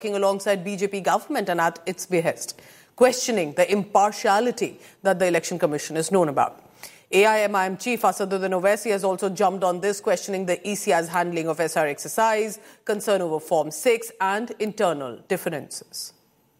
alongside BJP government and at its behest, questioning the impartiality that the Election Commission is known about. AIMIM Chief Asaduddin Owaisi has also jumped on this, questioning the ECI's handling of SR exercise, concern over Form 6 and internal differences.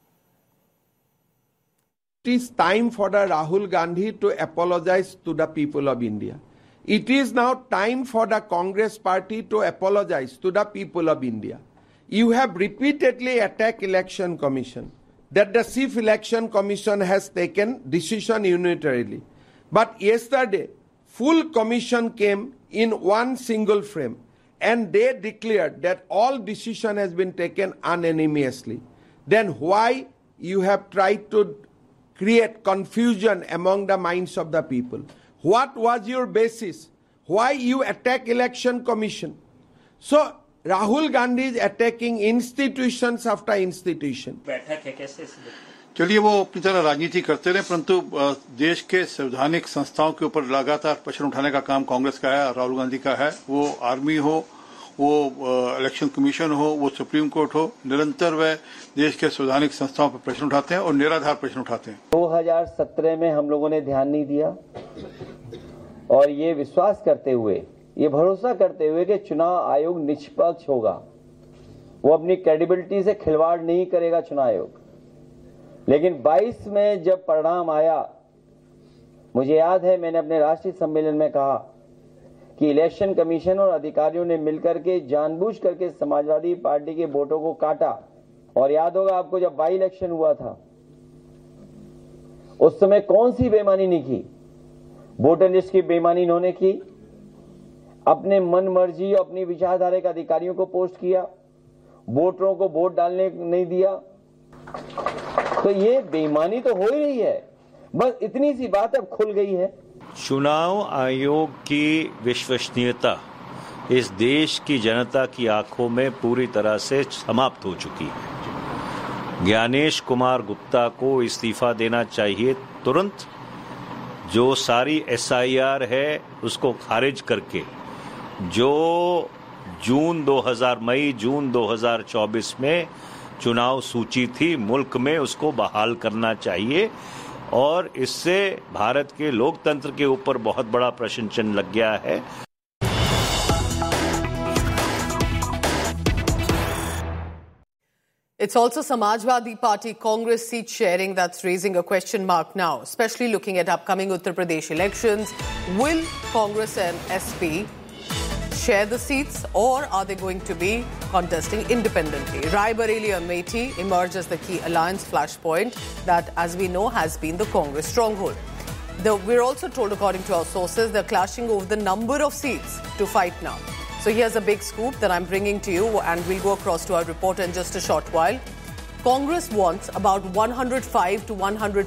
It is time for the Rahul Gandhi to apologize to the people of India. It is now time for the Congress party to apologize to the people of India. You have repeatedly attacked Election Commission, that the Chief Election Commission has taken decision unilaterally. But yesterday, full commission came in one single frame and they declared that all decision has been taken unanimously. Then why you have tried to create confusion among the minds of the people? What was your basis? Why you attack Election Commission? So Rahul Gandhi is attacking institutions after institution. चलिए वो अपनी तरह राजनीति करते रहे, परंतु देश के संवैधानिक संस्थाओं के ऊपर लगातार प्रश्न उठाने का काम कांग्रेस का है, राहुल गांधी का है। वो आर्मी हो, वो इलेक्शन कमीशन हो, वो सुप्रीम कोर्ट हो, निरंतर वह देश के संवैधानिक संस्थाओं पर प्रश्न उठाते हैं और निराधार प्रश्न उठाते हैं। 2017 में हम लोगों ने ध्यान नहीं दिया और ये विश्वास करते हुए, ये भरोसा करते हुए कि चुनाव आयोग निष्पक्ष होगा, वो अपनी क्रेडिबिलिटी से खिलवाड़ नहीं करेगा चुनाव आयोग। लेकिन 22 में जब परिणाम आया, मुझे याद है मैंने अपने राष्ट्रीय सम्मेलन में कहा कि इलेक्शन कमीशन और अधिकारियों ने मिलकर के जानबूझ करके समाजवादी पार्टी के वोटों को काटा। और याद होगा आपको जब बाई इलेक्शन हुआ था, उस समय कौन सी बेईमानी नहीं की? वोटर लिस्ट की बेईमानी इन्होंने की, अपने मन मर्जी अपनी विचारधारा के अधिकारियों को पोस्ट किया, वोटरों को वोट डालने नहीं दिया। तो ये बेईमानी तो हो ही रही है, बस इतनी सी बात अब खुल गई है। चुनाव आयोग की विश्वसनीयता इस देश की जनता की आंखों में पूरी तरह से समाप्त हो चुकी है। ज्ञानेश कुमार गुप्ता को इस्तीफा देना चाहिए तुरंत। जो सारी एसआईआर है उसको खारिज करके जो मई जून 2024 में चुनाव सूची थी मुल्क में, उसको बहाल करना चाहिए। और इससे भारत के लोकतंत्र के ऊपर बहुत बड़ा प्रश्न चिन्ह लग गया है। It's also Samajwadi Party Congress seat sharing that's raising a question mark now, especially looking at upcoming Uttar Pradesh elections. Will Congress and SP share the seats, or are they going to be contesting independently? Rai Bareilly Amethi emerged as the key alliance flashpoint that, as we know, has been the Congress stronghold. We're also told, according to our sources, they're clashing over the number of seats to fight now. So here's a big scoop that I'm bringing to you, and we'll go across to our reporter in just a short while. Congress wants about 105 to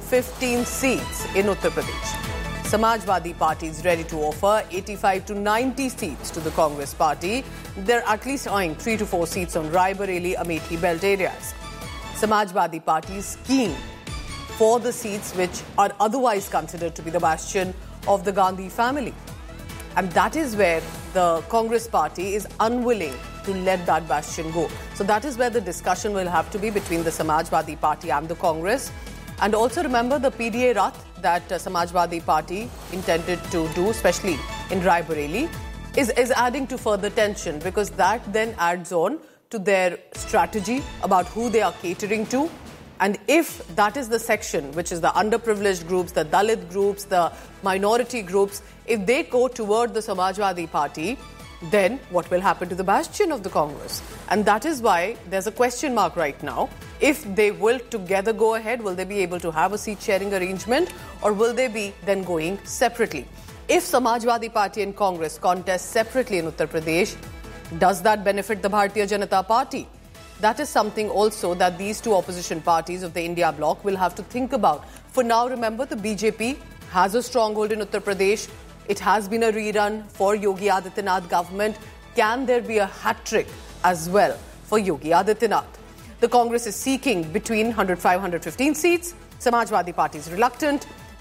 115 seats in Uttar Pradesh. Samajwadi Party is ready to offer 85 to 90 seats to the Congress party. They're at least eyeing 3 to 4 seats on Rai Bareilly, Amethi belt areas. Samajwadi Party is keen for the seats which are otherwise considered to be the bastion of the Gandhi family. And that is where the Congress party is unwilling to let that bastion go. So that is where the discussion will have to be between the Samajwadi Party and the Congress. And also remember the PDA Rath that Samajwadi Party intended to do, especially in Rai Bareilly, is adding to further tension, because that then adds on to their strategy about who they are catering to. And if that is the section, which is the underprivileged groups, the Dalit groups, the minority groups, if they go toward the Samajwadi Party, then what will happen to the bastion of the Congress? And that is why there's a question mark right now. If they will together go ahead, will they be able to have a seat-sharing arrangement, or will they be then going separately? If Samajwadi Party and Congress contest separately in Uttar Pradesh, does that benefit the Bharatiya Janata Party? That is something also that these two opposition parties of the India bloc will have to think about. For now, remember, the BJP has a stronghold in Uttar Pradesh. It has been a rerun for Yogi Adityanath government. Can there be a hat-trick as well for Yogi Adityanath? The Congress is seeking between 105-115 seats. Samajwadi Party is reluctant.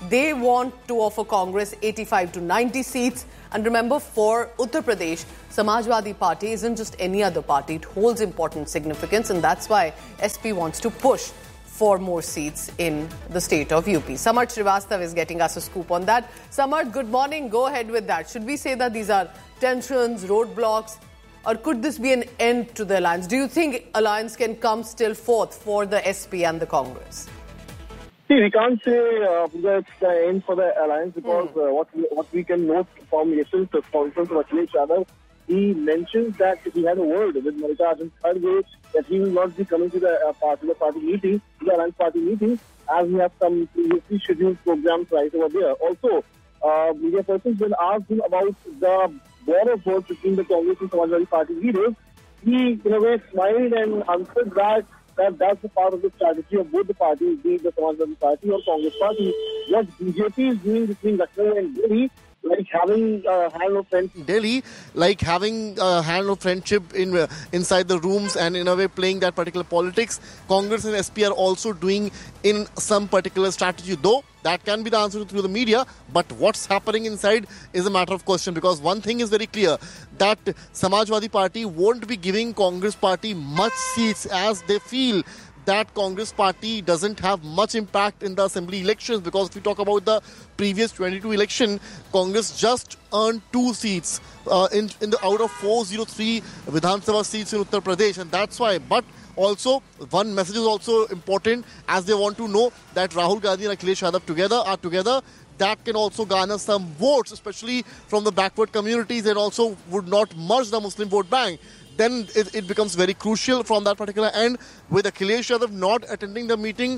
They want to offer Congress 85 to 90 seats. And remember, for Uttar Pradesh, Samajwadi Party isn't just any other party. It holds important significance, and that's why SP wants to push for more seats in the state of UP. Samarth Srivastav is getting us a scoop on that. Samarth, good morning. Go ahead with that. Should we say that these are tensions, roadblocks, or could this be an end to the alliance? Do you think alliance can come still forth for the SP and the Congress? See, we can't say that it's the end for the alliance because what we can note from yesterday's press conference of Akhilesh Yadav, he mentioned that he had a word with Mallikarjun Kharge that he will not be coming to the party meeting, the alliance party meeting, as we have some previously scheduled programs right over there. Also, media persons when asked him about the war of words between the Congress and Samajwadi Party leaders, he in a way smiled and answered that that's a part of the strategy of both the parties, be it the Samajwadi Party or Congress Party. What BJP is doing between Lucknow and Delhi, like having a hand of friendship. Delhi, like having a hand of friendship inside the rooms and in a way playing that particular politics. Congress and SP are also doing in some particular strategy, though that can be the answer through the media. But what's happening inside is a matter of question, because one thing is very clear, that Samajwadi Party won't be giving Congress Party much seats, as they feel that Congress Party doesn't have much impact in the assembly elections, because if we talk about the previous 22 election, Congress just earned 2 seats in the out of 403 Vidhan Sabha seats in Uttar Pradesh, and that's why. But also, one message is also important, as they want to know that Rahul Gandhi and Akhilesh Yadav are together. That can also garner some votes, especially from the backward communities, and also would not merge the Muslim vote bank. Then it becomes very crucial from that particular end. With Akhilesh Yadav not attending the meeting,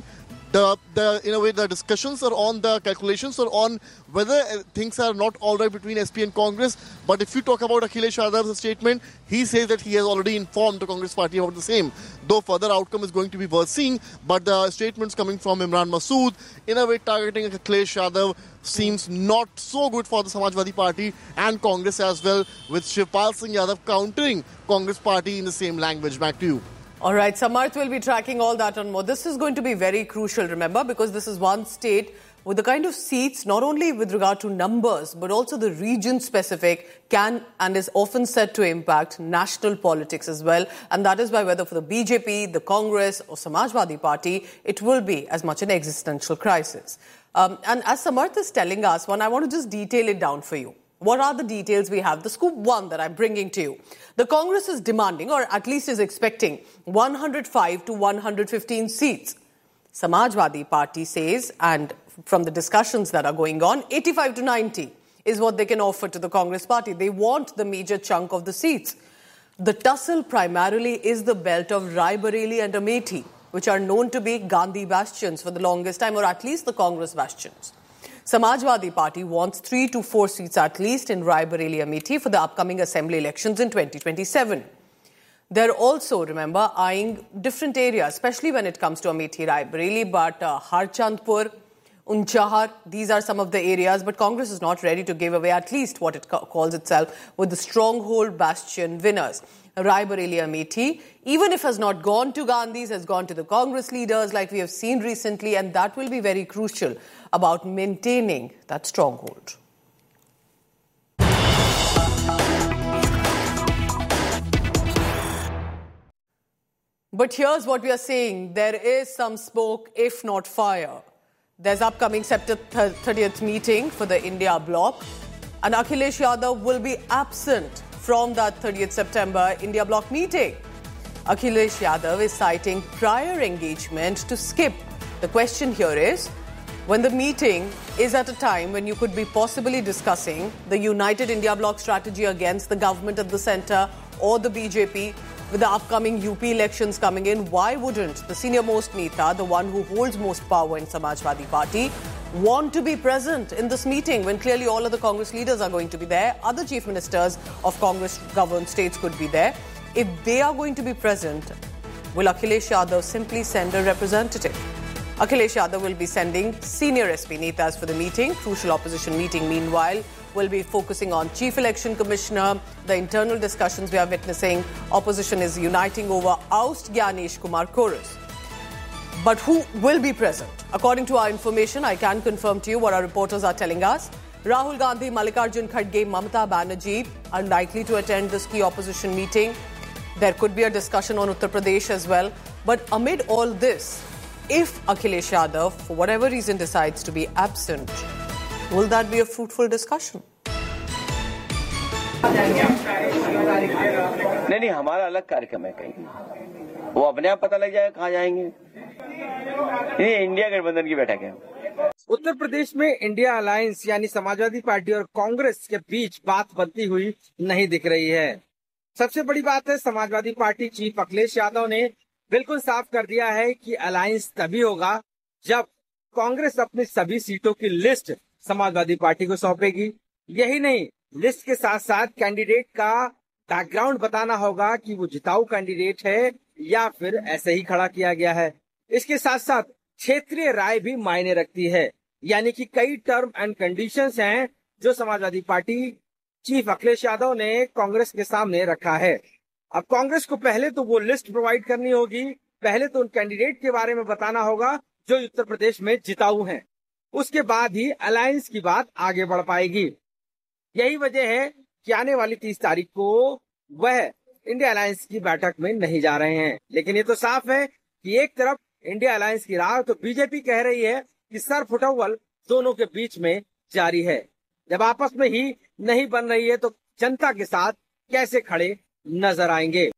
in a way the discussions are on, the calculations are on whether things are not all right between SP and Congress. But if you talk about Akhilesh Yadav's statement, he says that he has already informed the Congress Party about the same. Though further outcome is going to be worth seeing, but the statements coming from Imran Masood, in a way targeting Akhilesh Yadav, seems not so good for the Samajwadi Party and Congress as well, with Shivpal Singh Yadav countering Congress Party in the same language. Back to you. All right, Samarth will be tracking all that and more. This is going to be very crucial, remember, because this is one state with the kind of seats, not only with regard to numbers, but also the region-specific, can and is often said to impact national politics as well. And that is why whether for the BJP, the Congress or Samajwadi Party, it will be as much an existential crisis. And as Samarth is telling us, I want to just detail it down for you. What are the details we have? The scoop one that I'm bringing to you. The Congress is demanding, or at least is expecting, 105 to 115 seats. Samajwadi Party says, and from the discussions that are going on, 85 to 90 is what they can offer to the Congress Party. They want the major chunk of the seats. The tussle primarily is the belt of Rai Bareli and Amethi, which are known to be Gandhi bastions for the longest time, or at least the Congress bastions. Samajwadi Party wants 3 to 4 seats at least in Rai Bareli Amethi for the upcoming assembly elections in 2027. They're also, remember, eyeing different areas, especially when it comes to Amethi, Rai Bareli, but Harchandpur, Unchahar, these are some of the areas, but Congress is not ready to give away at least what it calls itself with the stronghold bastion winners. Rai Bareli Amethi, even if has not gone to Gandhi's, has gone to the Congress leaders like we have seen recently, and that will be very crucial about maintaining that stronghold. But here's what we are saying. There is some smoke, if not fire. There's upcoming September 30th meeting for the India bloc, and Akhilesh Yadav will be absent from that 30th September India bloc meeting. Akhilesh Yadav is citing prior engagement to skip. The question here is, when the meeting is at a time when you could be possibly discussing the United India bloc strategy against the government at the centre or the BJP, with the upcoming UP elections coming in, why wouldn't the senior-most Neta, the one who holds most power in Samajwadi Party, want to be present in this meeting when clearly all of the Congress leaders are going to be there? Other chief ministers of Congress-governed states could be there. If they are going to be present, will Akhilesh Yadav simply send a representative? Akhilesh Yadav will be sending senior SP Netas for the meeting. Crucial opposition meeting, meanwhile, will be focusing on Chief Election Commissioner, the internal discussions we are witnessing. Opposition is uniting over oust Gyanesh Kumar Chorus. But who will be present? According to our information, I can confirm to you what our reporters are telling us. Rahul Gandhi, Mallikarjun Kharge, Mamata Banerjee are likely to attend this key opposition meeting. There could be a discussion on Uttar Pradesh as well. But amid all this, if Akhilesh Yadav, for whatever reason, decides to be absent, will that be a fruitful discussion? नहीं, हमारा अलग कार्यक्रम है कहीं, वो अपने आप पता लग जाएगा कहाँ जाएंगे। ये इंडिया गठबंधन की बैठक है। उत्तर प्रदेश में इंडिया अलायंस यानी समाजवादी पार्टी और कांग्रेस के बीच बात बनती हुई नहीं दिख रही है। सबसे बड़ी बात है, समाजवादी पार्टी चीफ अखिलेश यादव ने बिल्कुल साफ कर दिया है कि अलायंस तभी होगा जब कांग्रेस अपनी सभी सीटों की लिस्ट समाजवादी पार्टी को सौंपेगी। यही नहीं, लिस्ट के साथ साथ कैंडिडेट का बैकग्राउंड बताना होगा कि वो जिताऊ कैंडिडेट है या फिर ऐसे ही खड़ा किया गया है। इसके साथ साथ क्षेत्रीय राय भी मायने रखती है, यानी कि कई टर्म एंड कंडीशंस हैं जो समाजवादी पार्टी चीफ अखिलेश यादव ने कांग्रेस के सामने रखा है। अब कांग्रेस को पहले तो वो लिस्ट प्रोवाइड करनी होगी, पहले तो उन कैंडिडेट के बारे में बताना होगा जो उत्तर प्रदेश में जिताऊ हैं, उसके बाद ही अलायंस की बात आगे बढ़ पाएगी। यही वजह है कि आने वाली 30 तारीख को वह इंडिया अलायंस की बैठक में नहीं जा रहे हैं। लेकिन ये तो साफ है कि एक तरफ इंडिया अलायंस की राह तो बीजेपी कह रही है कि सर फुटअव्वल दोनों के बीच में जारी है। जब आपस में ही नहीं बन रही है तो जनता के साथ कैसे खड़े नजर आएंगे।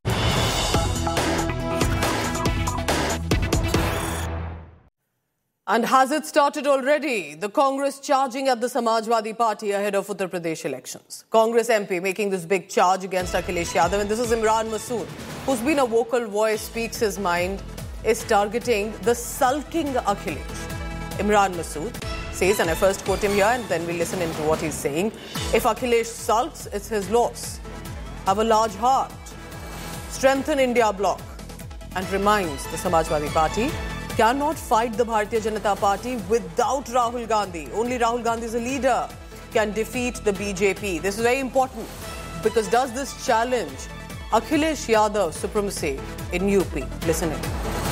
And has it started already? The Congress charging at the Samajwadi Party ahead of Uttar Pradesh elections. Congress MP making this big charge against Akhilesh Yadav, and this is Imran Masood, who's been a vocal voice, speaks his mind, is targeting the sulking Akhilesh. Imran Masood says, and I first quote him here and then we listen into what he's saying, if Akhilesh sulks, it's his loss. Have a large heart. Strengthen India bloc. And reminds the Samajwadi Party cannot fight the Bharatiya Janata Party without Rahul Gandhi. Only Rahul Gandhi is a leader can defeat the BJP. This is very important because does this challenge Akhilesh Yadav's supremacy in UP? Listen in.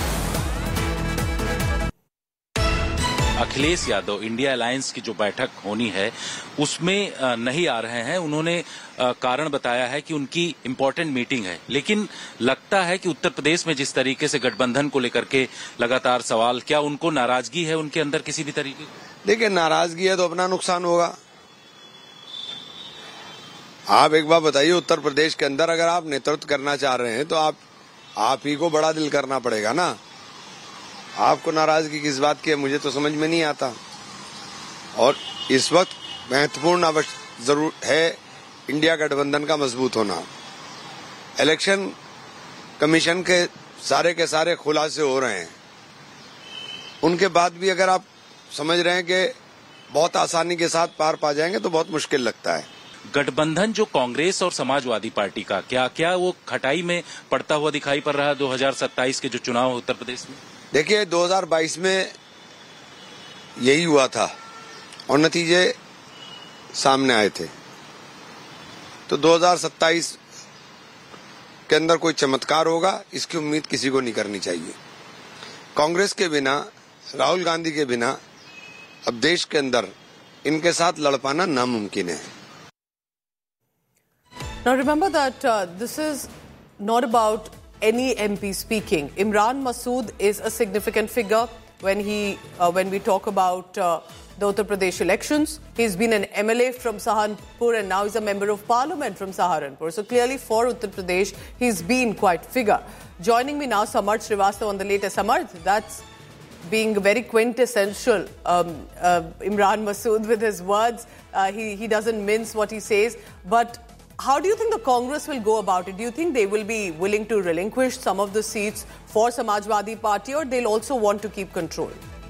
Akhilesh Yadav India alliance की जो बैठक होनी है उसमें नहीं आ रहे हैं। उन्होंने कारण बताया है कि उनकी इम्पोर्टेंट मीटिंग है, लेकिन लगता है कि उत्तर प्रदेश में जिस तरीके से गठबंधन को लेकर के लगातार सवाल, क्या उनको नाराजगी है उनके अंदर किसी भी तरीके की? देखिए, नाराजगी है तो अपना नुकसान होगा। आप एक बार बताइए, उत्तर प्रदेश के अंदर अगर आप नेतृत्व करना चाह रहे हैं तो आप ही को बड़ा दिल करना पड़ेगा ना। आपको नाराजगी किस बात की है मुझे तो समझ में नहीं आता। और इस वक्त महत्वपूर्ण जरूर है इंडिया गठबंधन का मजबूत होना। इलेक्शन कमीशन के सारे खुलासे हो रहे हैं, उनके बाद भी अगर आप समझ रहे हैं कि बहुत आसानी के साथ पार पा जाएंगे तो बहुत मुश्किल लगता है। गठबंधन जो कांग्रेस और समाजवादी पार्टी का, क्या वो खटाई में पड़ता हुआ दिखाई पड़ रहा है 2027 के जो चुनाव उत्तर प्रदेश में? देखिए, 2022 में यही हुआ था और नतीजे सामने आए थे। तो 2027 के अंदर कोई चमत्कार होगा, इसकी उम्मीद किसी को नहीं करनी चाहिए। कांग्रेस के बिना, राहुल गांधी के बिना अब देश के अंदर इनके साथ लड़ पाना नामुमकिन है। Now remember that this is not about any MP speaking. Imran Masood is a significant figure when we talk about the Uttar Pradesh elections. He's been an MLA from Saharanpur and now he's a member of parliament from Saharanpur. So clearly for Uttar Pradesh, he's been quite figure. Joining me now, Samarth Srivastava on the latest. Samarth, that's being very quintessential. Imran Masood with his words. He doesn't mince what he says. But how do you think the Congress will go about it? Do you think they will be willing to relinquish some of the seats for Samajwadi Party, or they'll also want to keep control?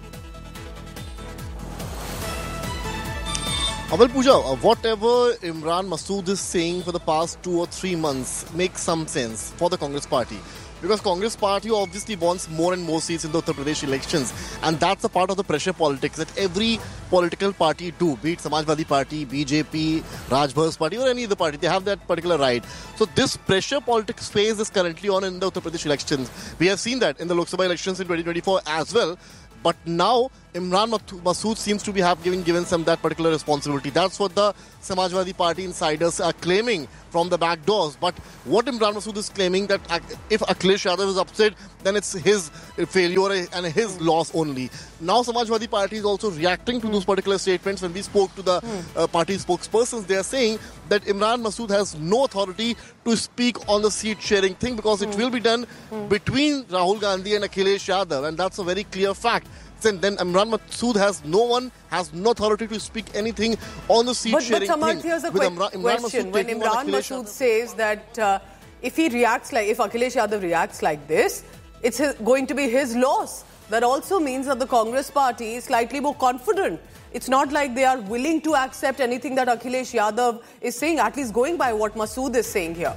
Well, Pooja, whatever Imran Masood is saying for the past 2 or 3 months makes some sense for the Congress party. because Congress party obviously wants more and more seats in the Uttar Pradesh elections, and that's a part of the pressure politics that every political party do, be it Samajwadi Party, BJP, Rajbhar's party or any other party, they have that particular right. So this pressure politics phase is currently on in the Uttar Pradesh elections. We have seen that in the Lok Sabha elections in 2024 as well. But now Imran Masood seems to be given some that particular responsibility. That's what the Samajwadi Party insiders are claiming from the back doors. But what Imran Masood is claiming, that if Akhilesh Yadav is upset, then it's his failure and his loss only. Now Samajwadi Party is also reacting to those particular statements. When we spoke to the party spokespersons, they are saying that Imran Masood has no authority to speak on the seat sharing thing because it will be done between Rahul Gandhi and Akhilesh Yadav, and that's a very clear fact. Then Imran Masood has no authority to speak anything on the seat sharing thing. But here's a quick question. When Imran Masood says that if Akhilesh Yadav reacts like this, it's going to be his loss. That also means that the Congress party is slightly more confident. It's not like they are willing to accept anything that Akhilesh Yadav is saying, at least going by what Masood is saying here.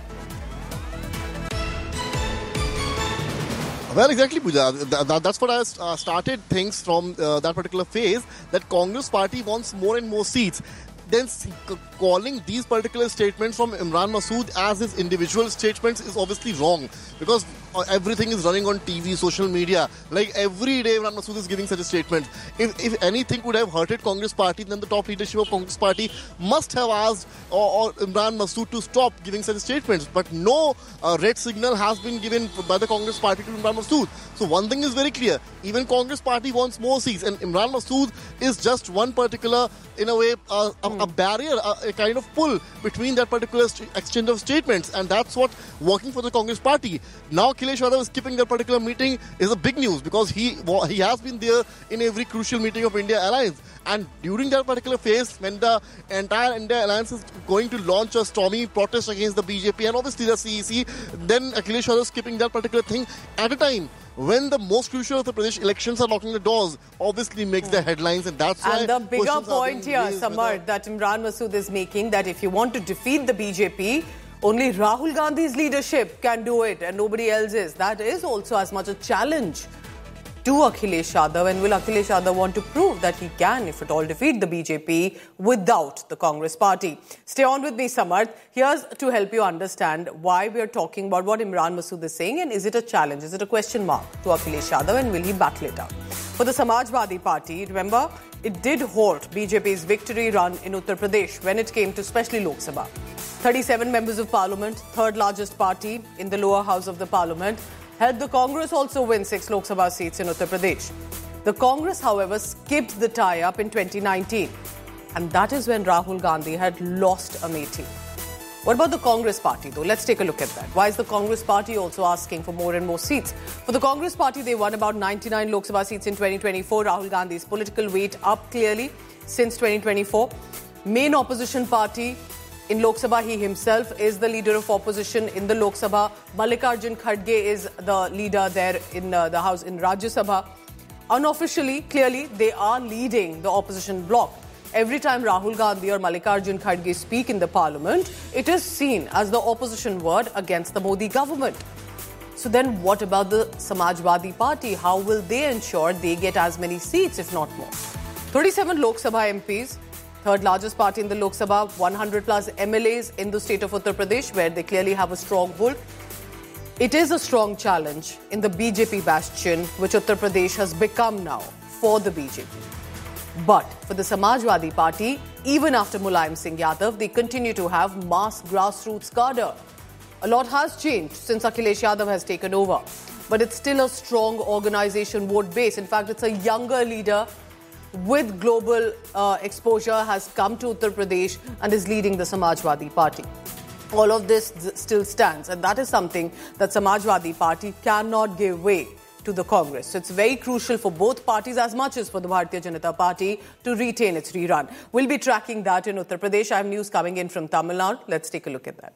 Well, exactly, Pooja. That's what I started things from that particular phase, that Congress party wants more and more seats. Then calling these particular statements from Imran Masood as his individual statements is obviously wrong, because everything is running on TV, social media. Like every day Imran Masood is giving such a statement. If anything could have hurted Congress party, then the top leadership of Congress party must have asked or Imran Masood to stop giving such statements. But no red signal has been given by the Congress party to Imran Masood. So one thing is very clear, even Congress party wants more seats, and Imran Masood is just one particular, in a way, a barrier, a kind of pull between that particular exchange of statements, and that's what working for the Congress party. Now Akhilesh Yadav is skipping that particular meeting is a big news, because he has been there in every crucial meeting of India Alliance, and during that particular phase when the entire India Alliance is going to launch a stormy protest against the BJP and obviously the CEC, then Akhilesh Yadav is skipping that particular thing at a time when the most crucial of the Pradesh elections are knocking the doors, obviously makes the headlines, and that's why. And the bigger point here, Samar, that Imran Masood is making, that if you want to defeat the BJP, only Rahul Gandhi's leadership can do it and nobody else is. That is also as much a challenge to Akhilesh Yadav, and will Akhilesh Yadav want to prove that he can, if at all, defeat the BJP without the Congress party? Stay on with me, Samarth. Here's to help you understand why we are talking about what Imran Masood is saying, and is it a challenge, is it a question mark to Akhilesh Yadav, and will he battle it out? For the Samajwadi Party, remember, it did halt BJP's victory run in Uttar Pradesh when it came to especially Lok Sabha. 37 members of parliament, third largest party in the lower house of the parliament, helped the Congress also win 6 Lok Sabha seats in Uttar Pradesh. The Congress, however, skipped the tie-up in 2019. And that is when Rahul Gandhi had lost Amethi. What about the Congress party, though? Let's take a look at that. Why is the Congress party also asking for more and more seats? For the Congress party, they won about 99 Lok Sabha seats in 2024. Rahul Gandhi's political weight up clearly since 2024. Main opposition party in Lok Sabha, he himself is the leader of opposition in the Lok Sabha. Mallikarjun Kharge is the leader there in the House in Rajya Sabha. Unofficially, clearly, they are leading the opposition bloc. Every time Rahul Gandhi or Mallikarjun Kharge speak in the parliament, it is seen as the opposition word against the Modi government. So then what about the Samajwadi Party? How will they ensure they get as many seats, if not more? 37 Lok Sabha MPs. Third largest party in the Lok Sabha, 100 plus MLAs in the state of Uttar Pradesh, where they clearly have a stronghold. It is a strong challenge in the BJP bastion, which Uttar Pradesh has become now for the BJP. But for the Samajwadi Party, even after Mulayam Singh Yadav, they continue to have mass grassroots cadre. A lot has changed since Akhilesh Yadav has taken over, but it's still a strong organisation vote base. In fact, it's a younger leader with global exposure has come to Uttar Pradesh and is leading the Samajwadi Party. All of this still stands, and that is something that Samajwadi Party cannot give way to the Congress. So it's very crucial for both parties as much as for the Bharatiya Janata Party to retain its rerun. We'll be tracking that in Uttar Pradesh. I have news coming in from Tamil Nadu. Let's take a look at that.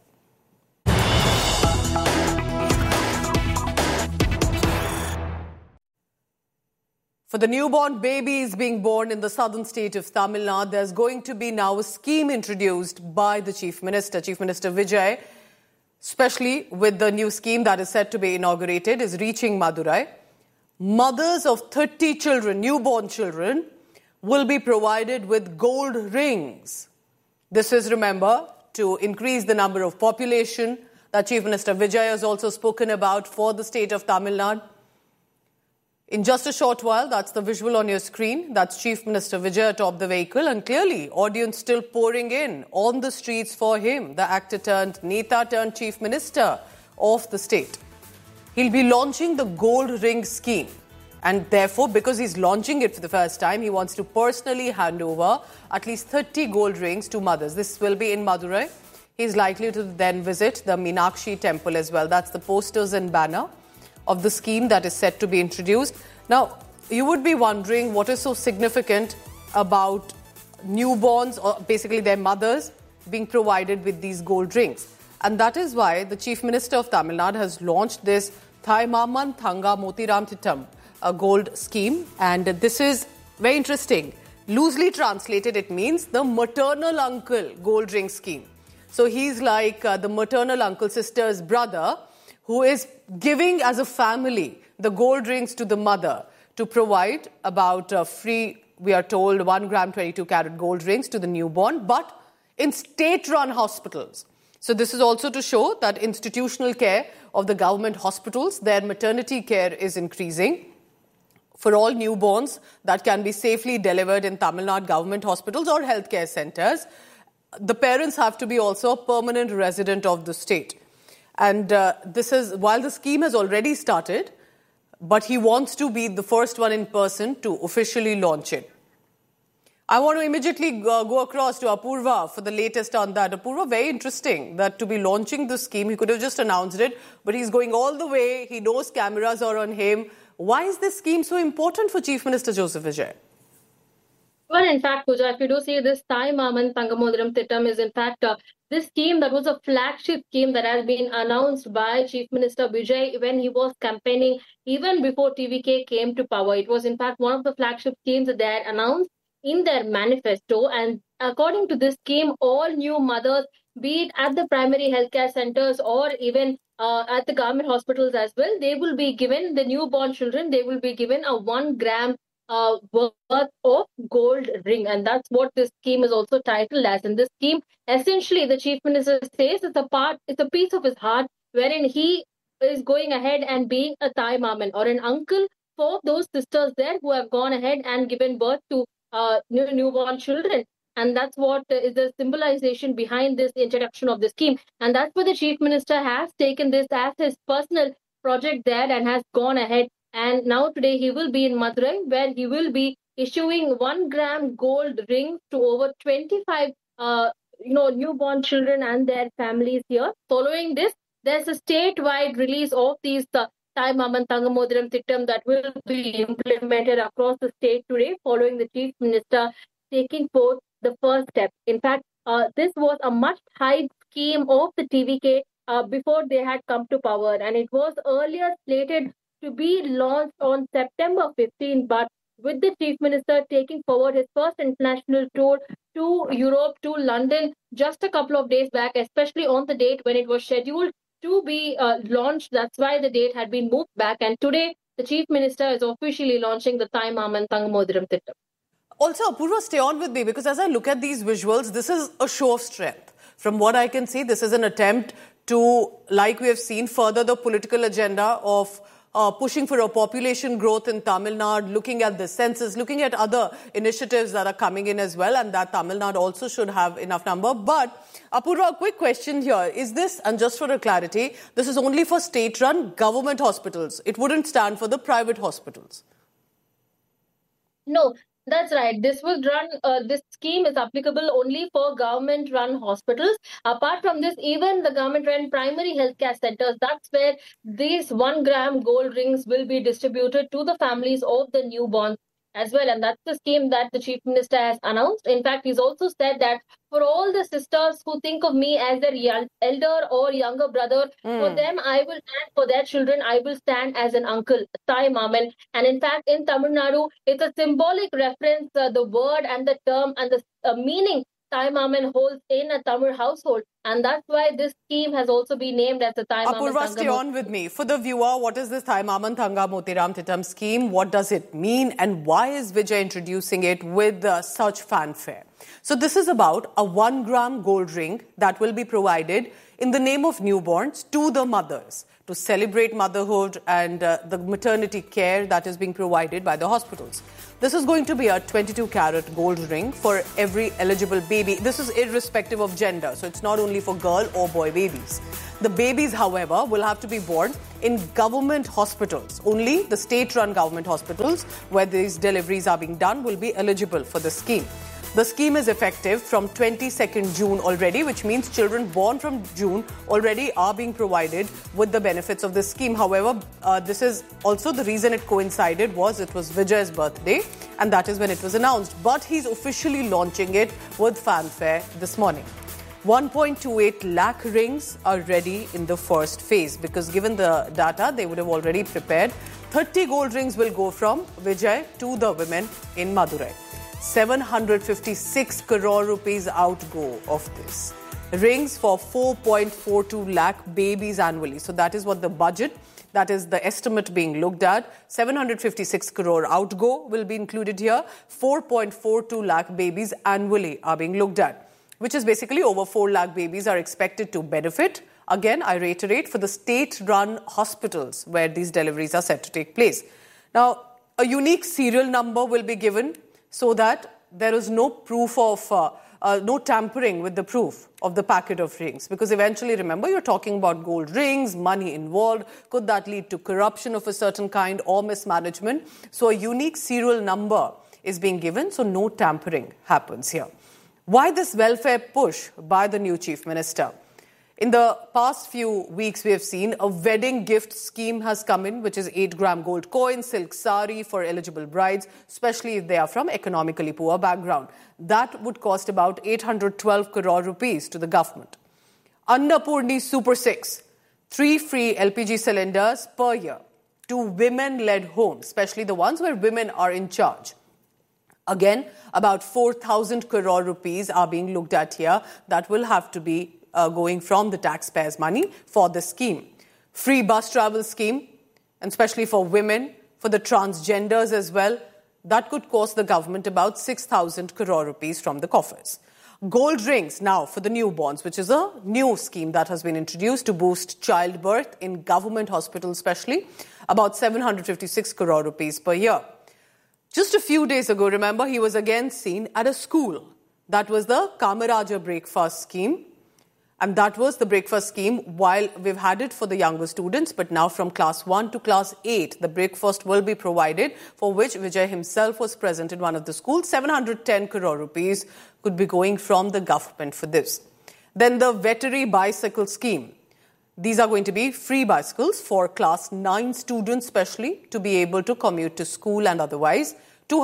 For the newborn babies being born in the southern state of Tamil Nadu, there's going to be now a scheme introduced by the Chief Minister Vijay. especially with the new scheme that is set to be inaugurated, is reaching Madurai. Mothers of 30 children, newborn children, will be provided with gold rings. This is, remember, to increase the number of population that Chief Minister Vijay has also spoken about for the state of Tamil Nadu. In just a short while, that's the visual on your screen. That's Chief Minister Vijay atop the vehicle, and clearly audience still pouring in on the streets for him, the actor turned Neta turned Chief Minister of the state. He'll be launching the gold ring scheme, and therefore, because he's launching it for the first time, he wants to personally hand over at least 30 gold rings to mothers. This will be in Madurai. He's likely to then visit the Meenakshi temple as well. That's the posters and banner of the scheme that is set to be introduced. Now, you would be wondering what is so significant about newborns, or basically their mothers, being provided with these gold rings. And that is why the Chief Minister of Tamil Nadu has launched this Thaimaman Thanga Motiram Tittam, a gold scheme. And this is very interesting. Loosely translated, it means the maternal uncle gold ring scheme. So he's like the maternal uncle sister's brother, who is giving as a family the gold rings to the mother to provide about free, we are told, 1 gram 22 carat gold rings to the newborn, but in state-run hospitals. So this is also to show that institutional care of the government hospitals, their maternity care is increasing. For all newborns that can be safely delivered in Tamil Nadu government hospitals or healthcare centres, the parents have to be also a permanent resident of the state. And this is, while the scheme has already started, but he wants to be the first one in person to officially launch it. I want to immediately go across to Apurva for the latest on that. Apurva, very interesting that to be launching the scheme, he could have just announced it, but he's going all the way. He knows cameras are on him. Why is this scheme so important for Chief Minister Joseph Vijay? Well, in fact, Pooja, if you do see this Thaimaman Thangamodiram Tittam is in fact this scheme that was a flagship scheme that has been announced by Chief Minister Vijay when he was campaigning even before TVK came to power. It was in fact one of the flagship schemes that they had announced in their manifesto. And according to this scheme, all new mothers, be it at the primary healthcare centers or even at the government hospitals as well, they will be given, the newborn children, they will be given a 1 gram worth of gold ring, and that's what this scheme is also titled as. In this scheme, essentially, the Chief Minister says it's a piece of his heart, wherein he is going ahead and being a Thai maman or an uncle for those sisters there who have gone ahead and given birth to newborn children. And that's what is the symbolization behind this introduction of the scheme. And that's why the Chief Minister has taken this as his personal project there and has gone ahead. And now today he will be in Madurai, where he will be issuing 1 gram gold rings to over 25 newborn children and their families here. Following this, there's a statewide release of these Thaimaman Thangamodiram Tittam that will be implemented across the state today, following the Chief Minister taking forth the first step. In fact, this was a much-hyped scheme of the TVK before they had come to power, and it was earlier slated to be launched on September 15, but with the Chief Minister taking forward his first international tour to Europe, to London, just a couple of days back, especially on the date when it was scheduled to be launched. That's why the date had been moved back, and today the Chief Minister is officially launching the Thaimaman Thangamodiram Tittam. Also, Apurva, stay on with me, because as I look at these visuals, this is a show of strength. From what I can see, this is an attempt to, like we have seen, further the political agenda of pushing for a population growth in Tamil Nadu, looking at the census, looking at other initiatives that are coming in as well, and that Tamil Nadu also should have enough number. But, Apurva, a quick question here. Is this, and just for a clarity, this is only for state-run government hospitals? It wouldn't stand for the private hospitals? No. That's right. This scheme is applicable only for government-run hospitals. Apart from this, even the government-run primary healthcare centers, that's where these 1 gram gold rings will be distributed to the families of the newborns as well. And that's the scheme that the Chief Minister has announced. In fact, he's also said that for all the sisters who think of me as their elder or younger brother, for them, I will, and for their children, I will stand as an uncle, Thai Maman. And in fact, in Tamil Nadu, it's a symbolic reference, the word and the term and the meaning Thai Maman holds in a Tamil household. And that's why this scheme has also been named as the Thai Maman Apurva, stay on with me. For the viewer, what is this Thai Maman Thanga Motiram Tittam scheme? What does it mean? And why is Vijay introducing it with such fanfare? So this is about a 1 gram gold ring that will be provided in the name of newborns to the mothers to celebrate motherhood and the maternity care that is being provided by the hospitals. This is going to be a 22-carat gold ring for every eligible baby. This is irrespective of gender, so it's not only for girl or boy babies. The babies, however, will have to be born in government hospitals. Only the state-run government hospitals where these deliveries are being done will be eligible for the scheme. The scheme is effective from 22nd June already, which means children born from June already are being provided with the benefits of this scheme. However, this is also the reason it coincided was it was Vijay's birthday, and that is when it was announced. But he's officially launching it with fanfare this morning. 1.28 lakh rings are ready in the first phase because given the data, they would have already prepared. 30 gold rings will go from Vijay to the women in Madurai. 756 crore rupees outgo of this. Rings for 4.42 lakh babies annually. So that is what the budget, that is the estimate being looked at. 756 crore outgo will be included here. 4.42 lakh babies annually are being looked at, which is basically over 4 lakh babies are expected to benefit. Again, I reiterate, for the state-run hospitals where these deliveries are set to take place. Now, a unique serial number will be given so that there is no proof of, no tampering with the proof of the packet of rings. Because eventually, remember, you're talking about gold rings, money involved. Could that lead to corruption of a certain kind or mismanagement? So a unique serial number is being given, so no tampering happens here. Why this welfare push by the new Chief Minister? In the past few weeks, we have seen a wedding gift scheme has come in, which is 8-gram gold coin, silk sari for eligible brides, especially if they are from economically poor background. That would cost about 812 crore rupees to the government. Annapurni Super 6, 3 free LPG cylinders per year to women-led homes, especially the ones where women are in charge. Again, about 4,000 crore rupees are being looked at here. That will have to be going from the taxpayers' money for the scheme. Free bus travel scheme, and especially for women, for the transgenders as well, that could cost the government about 6,000 crore rupees from the coffers. Gold rings now for the newborns, which is a new scheme that has been introduced to boost childbirth in government hospitals especially, about 756 crore rupees per year. Just a few days ago, remember, he was again seen at a school. That was the Kamaraja breakfast scheme. And that was the breakfast scheme while we've had it for the younger students. But now from class 1 to class 8, the breakfast will be provided, for which Vijay himself was present in one of the schools. 710 crore rupees could be going from the government for this. Then the veterinary bicycle scheme. These are going to be free bicycles for class 9 students especially to be able to commute to school and otherwise.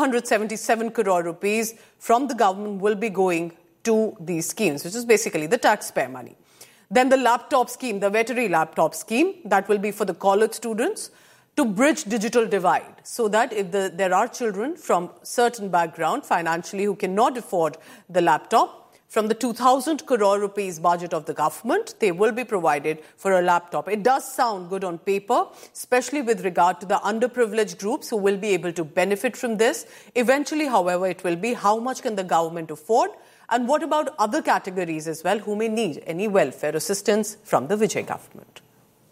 277 crore rupees from the government will be going to these schemes, which is basically the taxpayer money. Then the laptop scheme, the veterinary laptop scheme, that will be for the college students to bridge digital divide so that if there are children from certain background financially who cannot afford the laptop, from the 2,000 crore rupees budget of the government, they will be provided for a laptop. It does sound good on paper, especially with regard to the underprivileged groups who will be able to benefit from this. Eventually, however, it will be how much can the government afford, and what about other categories as well who may need any welfare assistance from the Vijay government.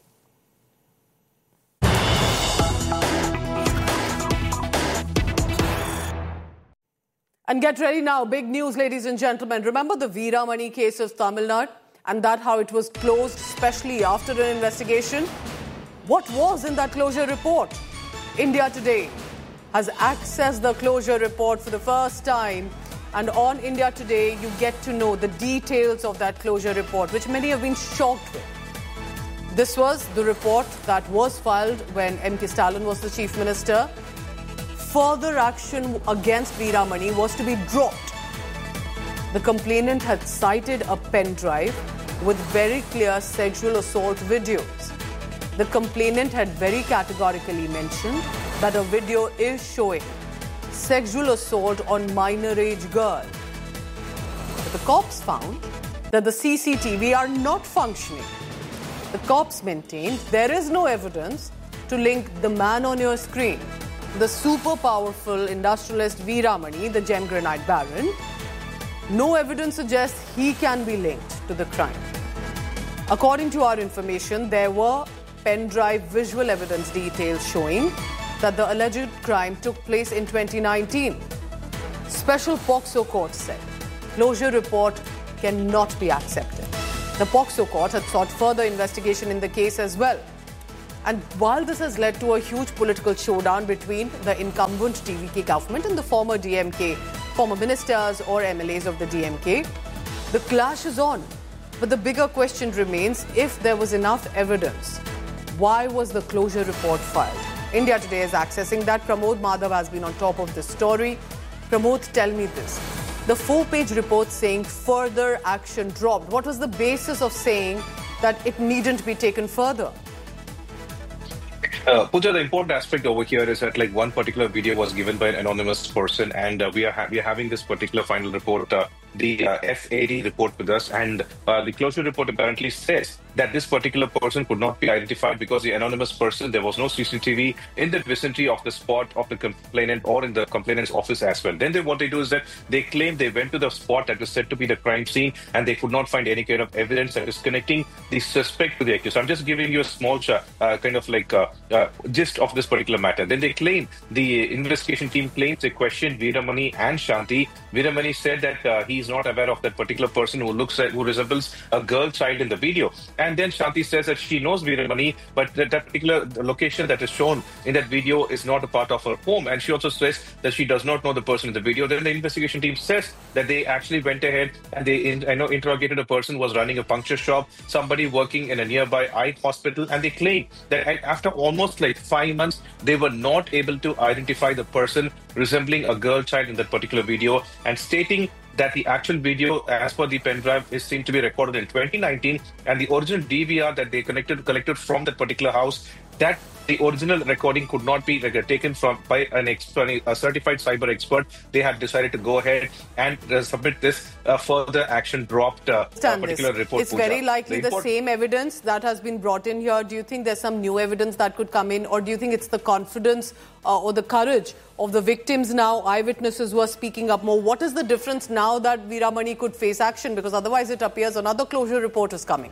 And get ready now. Big news, ladies and gentlemen. Remember the Veeramani case of Tamil Nadu and that how it was closed, especially after an investigation? What was in that closure report? India Today has accessed the closure report for the first time. And on India Today, you get to know the details of that closure report, which many have been shocked with. This was the report that was filed when M.K. Stalin was the Chief Minister. Further action against Veeramani was to be dropped. The complainant had cited a pen drive with very clear sexual assault videos. The complainant had very categorically mentioned that a video is showing sexual assault on minor age girl. But the cops found that the CCTV are not functioning. The cops maintained there is no evidence to link the man on your screen, the super powerful industrialist Veeramani, the gem granite baron. No evidence suggests he can be linked to the crime. According to our information, there were pen drive visual evidence details showing that the alleged crime took place in 2019. Special POCSO court said closure report cannot be accepted. The POCSO court had sought further investigation in the case as well. And while this has led to a huge political showdown between the incumbent TVK government and the former DMK, former ministers or MLAs of the DMK, the clash is on. But the bigger question remains, if there was enough evidence, why was the closure report filed? India Today is accessing that. Pramod Madhav has been on top of this story. Pramod, tell me this. The 4-page report saying further action dropped. What was the basis of saying that it needn't be taken further? Pooja, the important aspect over here is that one particular video was given by an anonymous person, and we are having this particular final report, the FAD report with us, and the closure report apparently says that this particular person could not be identified because the anonymous person, there was no CCTV in the vicinity of the spot of the complainant or in the complainant's office as well. Then what they do is that they claim they went to the spot that was said to be the crime scene and they could not find any kind of evidence that is connecting the suspect to the accused. I'm just giving you a small gist of this particular matter. Then they claim, the investigation team claims they questioned Veeramani and Shanti. Veeramani said that he's not aware of that particular person who resembles a girl child in the video. And then Shanti says that she knows Veeramani, but that particular location that is shown in that video is not a part of her home. And she also says that she does not know the person in the video. Then the investigation team says that they actually went ahead and they interrogated a person who was running a puncture shop, somebody working in a nearby eye hospital, and they claim that after almost 5 months, they were not able to identify the person resembling a girl child in that particular video, and stating that the actual video, as per the pen drive, is seen to be recorded in 2019, and the original DVR that they collected from that particular house, that the original recording could not be taken by a certified cyber expert. They have decided to go ahead and submit this further action dropped particular report. It's very likely the same evidence that has been brought in here. Do you think there's some new evidence that could come in, or do you think it's the confidence or the courage of the victims now, eyewitnesses who are speaking up more? What is the difference now that Veeramani could face action? Because otherwise it appears another closure report is coming.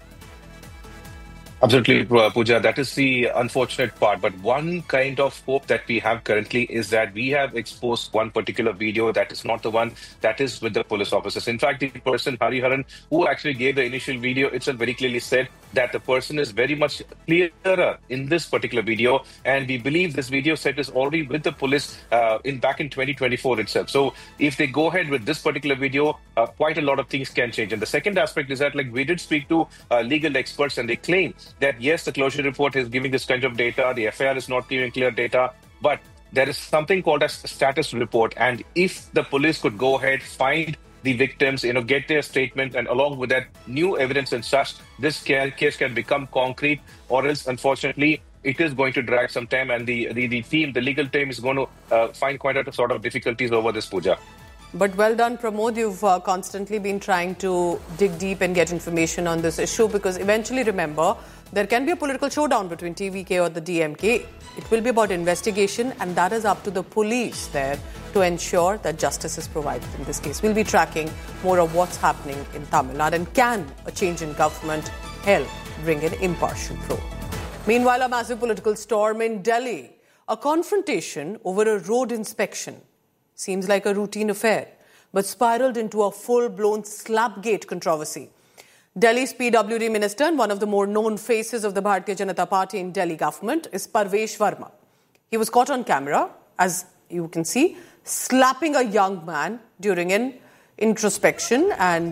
Absolutely, Pooja. That is the unfortunate part. But one kind of hope that we have currently is that we have exposed one particular video that is not the one that is with the police officers. In fact, the person, Hariharan, who actually gave the initial video itself very clearly said that the person is very much clearer in this particular video. And we believe this video set is already with the police back in 2024 itself. So if they go ahead with this particular video, quite a lot of things can change. And the second aspect is that we did speak to legal experts, and they claim that yes, the closure report is giving this kind of data, the FIR is not giving clear data, but there is something called a status report. And if the police could go ahead, find the victims, get their statement, and along with that, new evidence and such, this case can become concrete, or else, unfortunately, it is going to drag some time, and the legal team is going to find quite a sort of difficulties over this, Pooja. But well done, Pramod. You've constantly been trying to dig deep and get information on this issue, because eventually, remember, there can be a political showdown between TVK or the DMK. It will be about investigation, and that is up to the police there to ensure that justice is provided in this case. We'll be tracking more of what's happening in Tamil Nadu, and can a change in government help bring an impartial probe? Meanwhile, a massive political storm in Delhi. A confrontation over a road inspection seems like a routine affair, but spiraled into a full-blown slapgate controversy. Delhi's PWD minister and one of the more known faces of the Bharatiya Janata Party in Delhi government is Parvesh Verma. He was caught on camera, as you can see, slapping a young man during an inspection of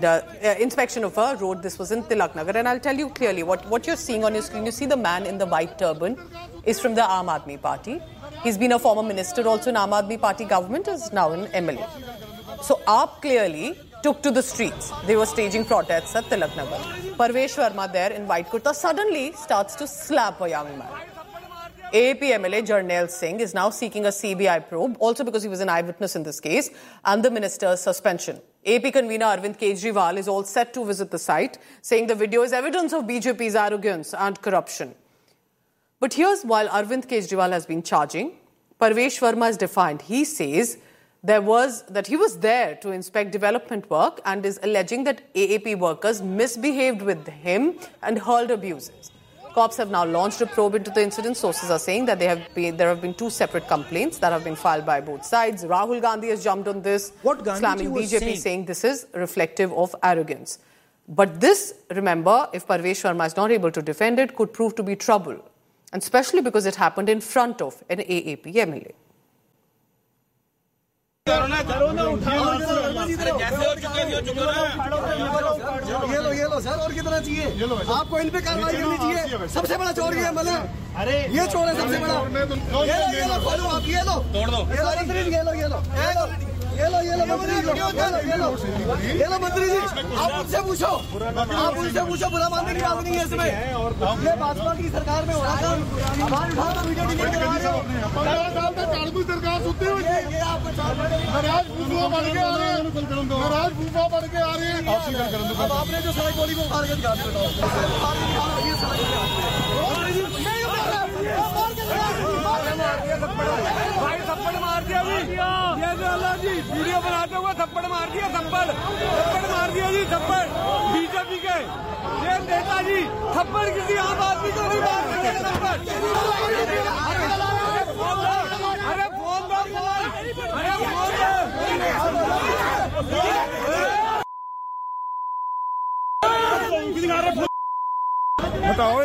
a road. This was in Tilak Nagar. And I'll tell you clearly, what you're seeing on your screen, you see the man in the white turban is from the Aam Aadmi Party. He's been a former minister also in Aam Aadmi Party government, is now an MLA. So AAP clearly took to the streets. They were staging protests at Tilak Nagar. Parvesh Verma there in white kurta suddenly starts to slap a young man. AAP MLA Jarnail Singh is now seeking a CBI probe, also because he was an eyewitness in this case, and the minister's suspension. AP convener Arvind Kejriwal is all set to visit the site, saying the video is evidence of BJP's arrogance and corruption. But here's while Arvind Kejriwal has been charging, Parvesh Verma is defiant. He says that he was there to inspect development work and is alleging that AAP workers misbehaved with him and hurled abuses. Cops have now launched a probe into the incident. Sources are saying that there have been two separate complaints that have been filed by both sides. Rahul Gandhi has jumped on this, slamming BJP, saying this is reflective of arrogance. But this, remember, if Parvesh Verma is not able to defend it, could prove to be trouble. And especially because it happened in front of an AAP MLA. ये लो sir, और कितना चाहिए? आपको इन पे कार्रवाई करनी चाहिए। सबसे बड़ा चोर ये MLA, अरे ये चोर है सबसे बड़ा। ये लो खोलो आप, ये लो तोड़ दो, ये लो मंत्री जी, ये लो मंत्री जी, ये लो मंत्री जी, आप उनसे पूछो, बुरा मानने की बात नहीं है इसमें। ये भाजपा की सरकार में हो रहा था, आवाज उठाओ तो वीडियो डिलीट करवा रहे हो। सरकार सुनती हुई ये आपको नाराज भूफा बढ़ के आ रहे हैं, अब आपने जो सड़क गोली को उखाड़ के दिखा दिया, भाई थप्पड़ मार दिया जी, ये जो अल्लाह जी वीडियो बनाते हुए थप्पड़ मार दिया, थप्पड़ मार दिया जी, थप्पड़ बीजेपी के ये नेता जी थप्पड़ किसी आम आदमी को नहीं मार सकते, थप्पड़। अरे फोन दो, बताओ।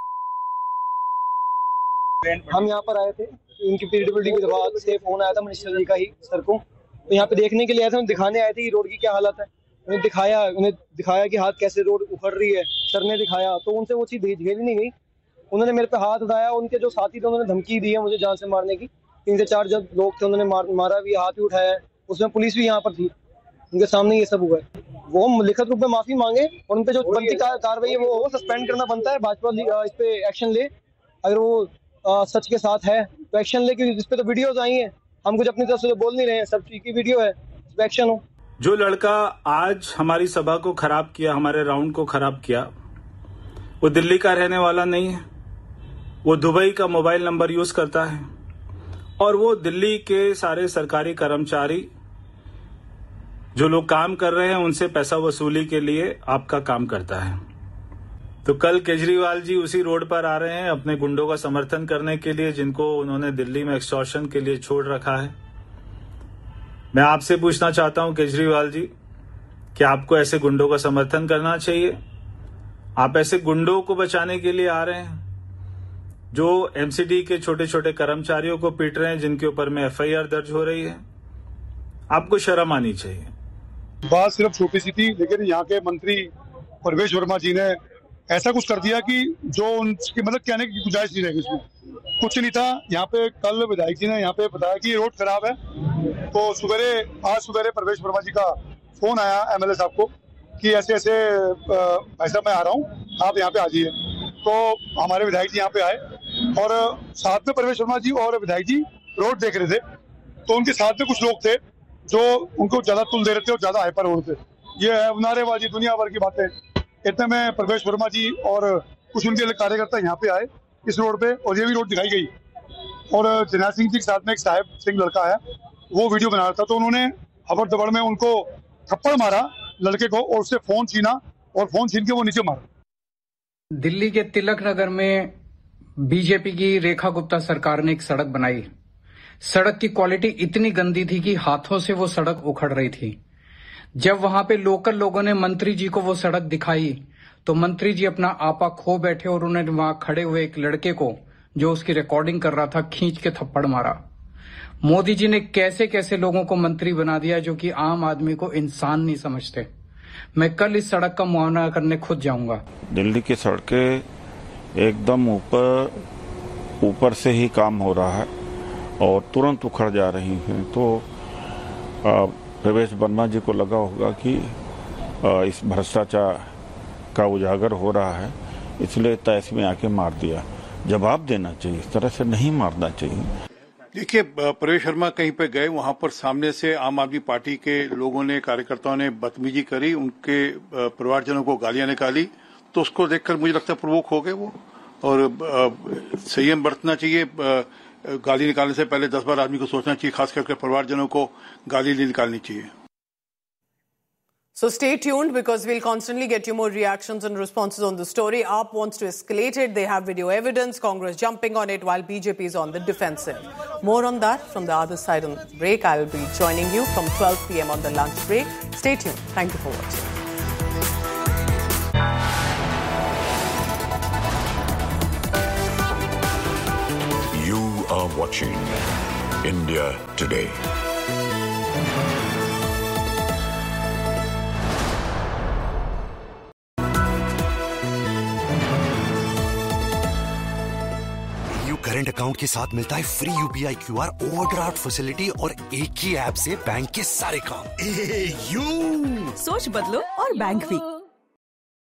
हम यहाँ पर आए थे, उनकी पीडब्ल्यूडी की दरबार से फोन आया था मिनिस्टर जी का ही सर को, तो यहाँ पे देखने के लिए आए थे, उन्हें दिखाने आए थे कि रोड की क्या हालत है। उन्हें दिखाया कि हाथ कैसे रोड उखड़ रही है, सर ने दिखाया तो उनसे वो चीज़ झेली नहीं गई। उन्होंने मेरे पे हाथ उठाया, उनके जो साथी थे उन्होंने धमकी दी है मुझे जान से मारने की। 3 से 4 जब लोग थे उन्होंने मारा भी, हाथ भी उठाया, उसमें पुलिस भी यहाँ पर थी, उनके सामने ये सब हुआ है। वो लिखित रूप में माफी मांगे और उन पे जो बनती कार्रवाई है वो सस्पेंड करना बनता है। भाजपा इस पे एक्शन ले, अगर वो सच के साथ है तो एक्शन ले, क्योंकि इस पे तो वीडियोज आई हैं, हम कुछ अपनी तरफ से तो बोल नहीं रहे हैं, सब चीज की वीडियो है, इस पे एक्शन हो। जो लड़का आज हमारी सभा को खराब किया, हमारे राउंड को खराब किया, वो दिल्ली का रहने वाला नहीं है, वो दुबई का मोबाइल नंबर यूज करता है और वो दिल्ली के सारे सरकारी कर्मचारी जो लोग काम कर रहे हैं उनसे पैसा वसूली के लिए आपका काम करता है। तो कल केजरीवाल जी उसी रोड पर आ रहे हैं अपने गुंडों का समर्थन करने के लिए, जिनको उन्होंने दिल्ली में एक्सटॉर्शन के लिए छोड़ रखा है। मैं आपसे पूछना चाहता हूं केजरीवाल जी कि आपको ऐसे गुंडों का समर्थन करना चाहिए? आप ऐसे गुंडों को बचाने के लिए आ रहे हैं जो एमसीडी के छोटे छोटे कर्मचारियों को पीट रहे हैं, जिनके ऊपर में FIR दर्ज हो रही है। आपको शर्म आनी चाहिए। बात सिर्फ छोटी सी थी, लेकिन यहाँ के मंत्री परवेश वर्मा जी ने ऐसा कुछ कर दिया कि जो उनकी मतलब कहने की गुंजाइश नहीं रहेगी, उसमें कुछ नहीं था। यहाँ पे कल विधायक जी ने यहाँ पे बताया कि रोड खराब है, तो आज सवेरे परवेश वर्मा जी का फोन आया MLA साहब को कि ऐसे भाई साहब मैं आ रहा हूँ, आप यहाँ पे आ जाइए। तो हमारे विधायक जी यहाँ पे आए और साथ में परवेश वर्मा जी और विधायक जी रोड देख रहे थे, तो उनके साथ में कुछ लोग थे जो उनको ज्यादा तुल दे रहे थे और ज्यादा हाइपर हो रहे थे। ये है नारेबाजी, दुनिया भर की बातें। इतने में परवेश वर्मा जी और कुछ उनके कार्यकर्ता यहाँ पे आए इस रोड पे, और ये भी रोड दिखाई गई। और जरनैल सिंह जी के साथ में एक साहेब सिंह लड़का है, वो वीडियो बना रहा था, तो उन्होंने हबड़ दबड़ में उनको थप्पड़ मारा लड़के को, और उससे फोन छीना और फोन छीन के वो नीचे मारा। दिल्ली के तिलक नगर में बीजेपी की रेखा गुप्ता सरकार ने एक सड़क बनाई। सड़क की क्वालिटी इतनी गंदी थी कि हाथों से वो सड़क उखड़ रही थी। जब वहां पे लोकल लोगों ने मंत्री जी को वो सड़क दिखाई तो मंत्री जी अपना आपा खो बैठे और उन्होंने वहां खड़े हुए एक लड़के को, जो उसकी रिकॉर्डिंग कर रहा था, खींच के थप्पड़ मारा। मोदी जी ने कैसे कैसे लोगों को मंत्री बना दिया जो कि आम आदमी को इंसान नहीं समझते। मैं कल इस सड़क का मुआयना करने खुद जाऊंगा। दिल्ली की सड़कें एकदम ऊपर से ही काम हो रहा है और तुरंत उखड़ जा रही हैं। तो परवेश वर्मा जी को लगा होगा कि इस भ्रष्टाचार का उजागर हो रहा है, इसलिए तैस में आके मार दिया। जवाब देना चाहिए, इस तरह से नहीं मारना चाहिए। देखिए, प्रवेश वर्मा कहीं पे गए, वहां पर सामने से आम आदमी पार्टी के लोगों ने, कार्यकर्ताओं ने बदतमीजी करी, उनके परिवारजनों को गालियां निकाली, तो उसको देखकर मुझे लगता है प्रवोक हो गए वो, और संयम बरतना चाहिए। गाली निकालने से पहले 10 बार आदमी को सोचना चाहिए, खास करके परिवारजनों को गाली नहीं निकालनी चाहिए। So stay tuned because we'll constantly get you more reactions and responses on the story. AAP wants to escalate it. They have video evidence. Congress jumping on it while BJP is on the defensive. More on that from the other side on the break. I'll be joining you from 12 p.m. on the lunch break. Stay tuned. Thank you for watching. You are watching India Today. Current account के साथ मिलता है free UPI QR overdraft facility और एक ही app से bank के सारे काम। सोच बदलो और बैंक भी।